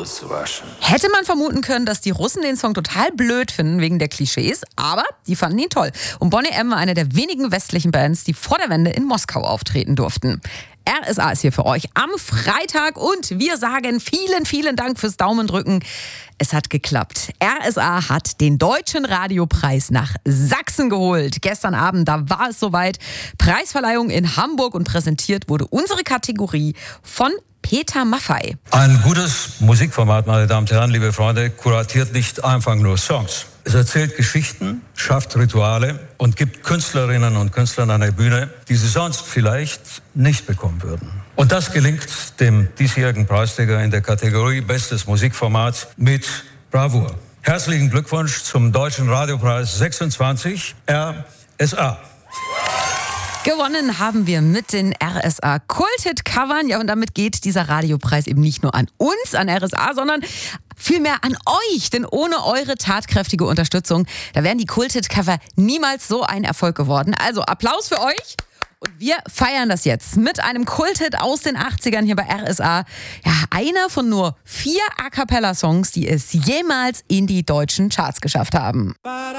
auswaschen. Hätte man vermuten können, dass die Russen den Song total blöd finden wegen der Klischees, aber die fanden ihn toll. Und Boney M. war eine der wenigen westlichen Bands, die vor der Wende in Moskau auftreten durften. RSA ist hier für euch am Freitag und wir sagen vielen, vielen Dank fürs Daumendrücken. Es hat geklappt. RSA hat den Deutschen Radiopreis nach Sachsen geholt. Gestern Abend, da war es soweit. Preisverleihung in Hamburg und präsentiert wurde unsere Kategorie von Peter Maffay. Ein gutes Musikformat, meine Damen und Herren, liebe Freunde, kuratiert nicht einfach nur Songs. Es erzählt Geschichten, schafft Rituale und gibt Künstlerinnen und Künstlern eine Bühne, die sie sonst vielleicht nicht bekommen würden. Und das gelingt dem diesjährigen Preisträger in der Kategorie Bestes Musikformat mit Bravour. Herzlichen Glückwunsch zum Deutschen Radiopreis 26 RSA. Gewonnen haben wir mit den RSA Kulthit-Covern. Ja, und damit geht dieser Radiopreis eben nicht nur an uns, an RSA, sondern vielmehr an euch. Denn ohne eure tatkräftige Unterstützung, da wären die Kulthit-Cover niemals so ein Erfolg geworden. Also Applaus für euch. Und wir feiern das jetzt mit einem Kulthit aus den 80ern hier bei RSA. Ja, einer von nur 4 A-Cappella-Songs, die es jemals in die deutschen Charts geschafft haben.